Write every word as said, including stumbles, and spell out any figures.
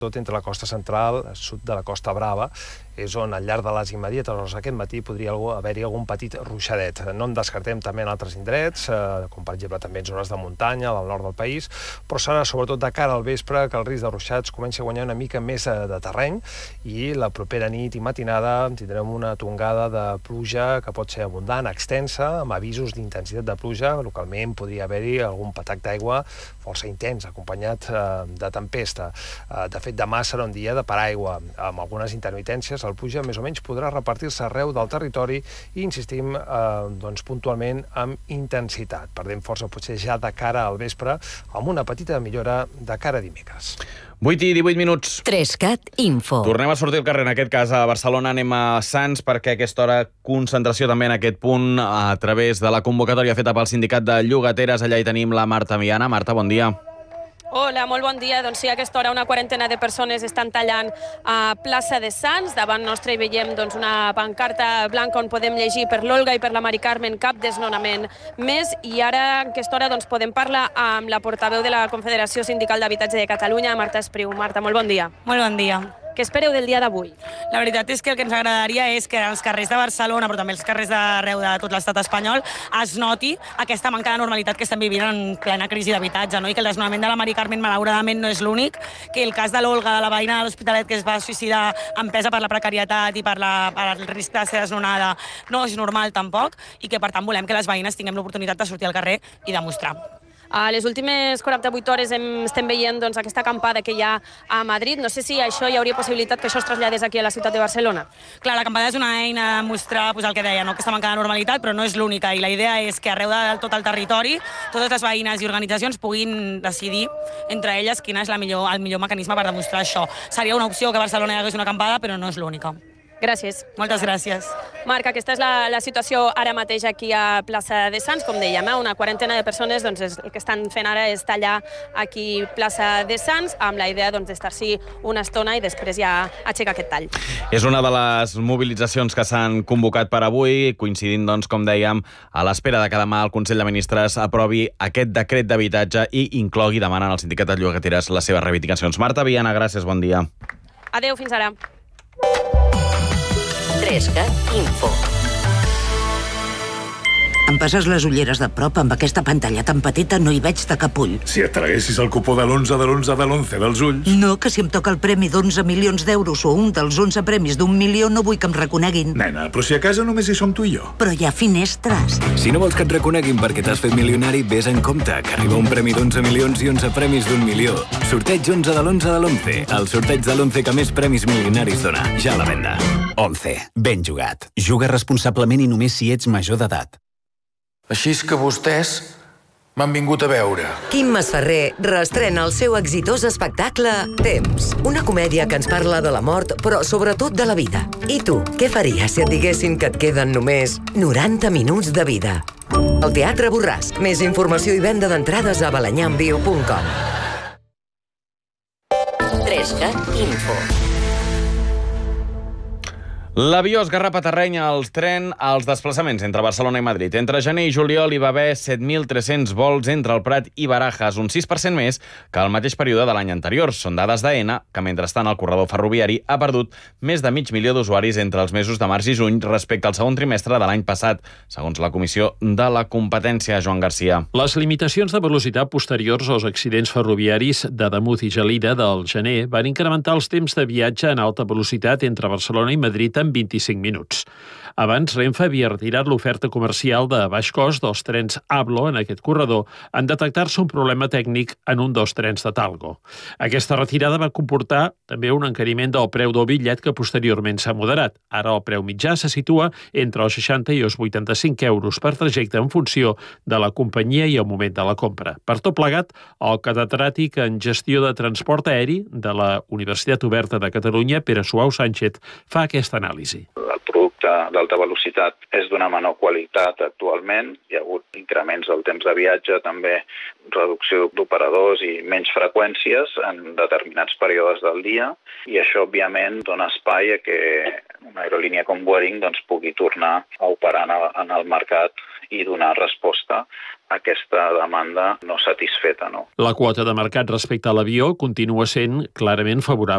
tot entre la costa central, sud de la Costa Brava, és on al llarg de les immediates hores aquest matí podria haver-hi algun petit ruixadet. No en descartem també en altres indrets, eh, com per exemple també en zones de muntanya, del nord del país, però serà sobretot de cara al vespre que el risc de ruixats comenci a guanyar una mica més de terreny i la propera nit i matinada tindrem una tongada de pluja que pot ser abundant, extensa, amb avisos d'intensitat de pluja. Localment podria haver-hi algun patac d'aigua força intens, acompanyat eh, de tempesta. Eh, de fet, demà serà un dia de paraigua, amb algunes intermitències. La pluja més o menys podrà repartir-se arreu del territori i, insistim, eh, doncs, puntualment amb intensitat. Perdem força potser ja de cara al vespre, amb una petita millora de cara a dimecres. vuit i divuit minuts. Trescat Info. Tornem a sortir al carrer, en aquest cas a Barcelona. Anem a Sants perquè a aquesta hora concentració també en aquest punt a través de la convocatòria feta pel sindicat de llogateres. Allà hi tenim la Marta Viana. Marta, bon dia. Hola, molt bon dia. Doncs sí, a aquesta hora una quarantena de persones estan tallant a plaça de Sants. Davant nostre hi veiem doncs, una pancarta blanca on podem llegir per l'Olga i per la Mari Carmen cap desnonament més. I ara, a aquesta hora, doncs, podem parlar amb la portaveu de la Confederació Sindical d'Habitatge de Catalunya, Marta Espriu. Marta, molt bon dia. Molt bon dia. Què espereu del dia d'avui? La veritat és que el que ens agradaria és que als carrers de Barcelona, però també als carrers d'arreu de tot l'estat espanyol, es noti aquesta manca de normalitat que estem vivint en plena crisi d'habitatge, no? I que el desnonament de la Mari Carmen, malauradament, no és l'únic, que el cas de l'Olga, de la veïna de l'Hospitalet, que es va suïcidar empesa per la precarietat i per, la, per el risc de ser desnonada, no és normal tampoc, i que, per tant, volem que les veïnes tinguem l'oportunitat de sortir al carrer i demostrar. A les últimes quaranta-vuit hores hem, estem veient doncs, aquesta acampada que hi ha a Madrid. No sé si això hi hauria possibilitat que això es traslladés aquí a la ciutat de Barcelona. Clar, l'acampada és una eina de mostrar pues, el que deia, no? Aquesta manca de normalitat, però no és l'única. I la idea és que arreu de tot el territori totes les veïnes i organitzacions puguin decidir entre elles quin és la millor, el millor mecanisme per demostrar això. Seria una opció que a Barcelona hi hagués una acampada, però no és l'única. Gràcies. Moltes gràcies. Marc, aquesta és la, la situació ara mateix aquí a plaça de Sants, com dèiem, eh? Una quarantena de persones, doncs, el que estan fent ara és tallar aquí plaça de Sants, amb la idea doncs, d'estar-s'hi una estona i després ja aixecar aquest tall. És una de les mobilitzacions que s'han convocat per avui, coincidint, doncs, com dèiem, a l'espera de que demà el Consell de Ministres aprovi aquest decret d'habitatge i inclogui, demanen al sindicat de llogateres, les seves reivindicacions. Marta Viana, gràcies, bon dia. Adéu, fins ara. Trescat Info. Em passes les ulleres de prop, amb aquesta pantalla tan petita no hi veig de cap ull. Si et traguessis el cupó de l'onze de l'onze de l'onze dels ulls... No, que si em toca el premi d'onze milions d'euros o un dels onze premis d'un milió no vull que em reconeguin. Nena, però si a casa només hi som tu i jo. Però hi ha finestres. Si no vols que et reconeguin perquè t'has fet milionari, vés en compte, que arriba un premi d'onze milions i onze premis d'un milió. Sorteig onze de l'onze de l'onze. El sorteig de l'onze que més premis milionaris dona. Ja a la venda. onze. Ben jugat. Juga responsablement i només si ets major d'edat. Així és que vostès m'han vingut a veure. Quim Masferrer reestrena el seu exitós espectacle Temps, una comèdia que ens parla de la mort, però sobretot de la vida. I tu, què faries si et diguessin que et queden només noranta minuts de vida? Al Teatre Borràs. Més informació i venda d'entrades a balanyambio punt com. Trescat Info. L'avió esgarrapa terreny als tren als desplaçaments entre Barcelona i Madrid. Entre gener i juliol hi va haver set mil tres-cents vols entre el Prat i Barajas, un sis per cent més que el mateix període de l'any anterior. Són dades d'Aena, que mentrestant el corredor ferroviari ha perdut més de mig milió d'usuaris entre els mesos de març i juny respecte al segon trimestre de l'any passat, segons la Comissió de la Competència. Joan Garcia. Les limitacions de velocitat posteriors als accidents ferroviaris de Damús i Gelida del gener van incrementar els temps de viatge en alta velocitat entre Barcelona i Madrid en vint-i-cinc minuts. Abans, Renfe havia retirat l'oferta comercial de baix cost dels trens Hablo en aquest corredor en detectar-se un problema tècnic en un dels trens de Talgo. Aquesta retirada va comportar també un encariment del preu del bitllet que posteriorment s'ha moderat. Ara el preu mitjà se situa entre els seixanta i els vuitanta-cinc euros per trajecte en funció de la companyia i el moment de la compra. Per tot plegat, el catedràtic en gestió de transport aeri de la Universitat Oberta de Catalunya, Pere Suau Sánchez, fa aquesta anàlisi. El producte d'alta velocitat és d'una menor qualitat actualment. Hi ha hagut increments del temps de viatge, també reducció d'operadors i menys freqüències en determinats períodes del dia, i això, òbviament, dona espai a que una aerolínia com Vueling doncs, pugui tornar a operar en el mercat i donar resposta a aquesta demanda no satisfeta. No? La quota de mercat respecte a l'avió continua sent clarament favorable